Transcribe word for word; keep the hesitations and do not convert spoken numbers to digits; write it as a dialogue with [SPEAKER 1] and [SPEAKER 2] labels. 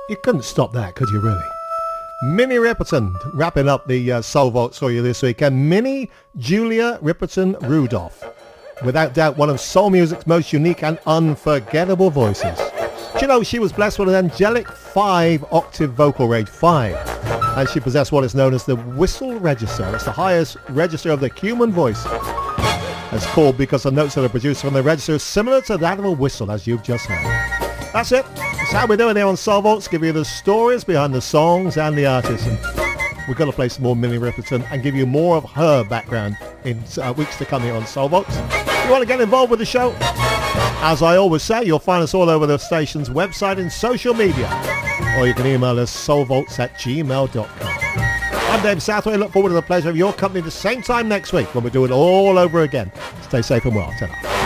[SPEAKER 1] You couldn't stop that, could you really? Minnie Riperton wrapping up the uh, Soul Vaults for you this week. And Minnie Julia Riperton Rudolph. Without doubt, one of soul music's most unique and unforgettable voices. Do you know, she was blessed with an angelic five-octave vocal range, five. And she possessed what is known as the whistle register. It's the highest register of the human voice. It's called because the notes that are produced from the register is similar to that of a whistle, as you've just heard. That's it. That's how we're doing here on Soul Vaults. Give you the stories behind the songs and the artists. And we're going to play some more Minnie Riperton and give you more of her background in uh, weeks to come here on Soul Vaults. If you want to get involved with the show, as I always say, you'll find us all over the station's website and social media. Or you can email us soulvaults at gmail dot com. I'm Dave Southway. Look forward to the pleasure of your company the same time next week when we do it all over again. Stay safe and well. Ta-ra.